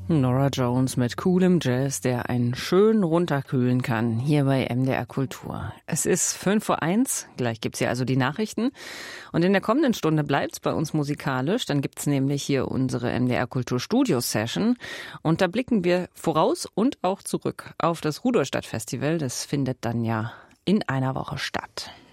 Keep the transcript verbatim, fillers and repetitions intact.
Norah Jones mit coolem Jazz, der einen schön runterkühlen kann, hier bei M D R Kultur. Es ist fünf vor eins, gleich gibt's hier also die Nachrichten. Und in der kommenden Stunde bleibt's bei uns musikalisch. Dann gibt's nämlich hier unsere M D R Kultur Studio Session. Und da blicken wir voraus und auch zurück auf das Rudolstadt Festival. Das findet dann ja in einer Woche statt.